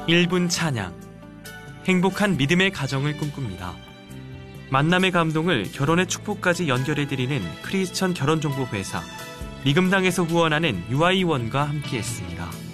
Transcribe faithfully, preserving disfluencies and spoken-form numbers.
일 분 찬양. 행복한 믿음의 가정을 꿈꿉니다. 만남의 감동을 결혼의 축복까지 연결해드리는 크리스천 결혼정보회사 미금당에서 후원하는 유아이원과 함께했습니다.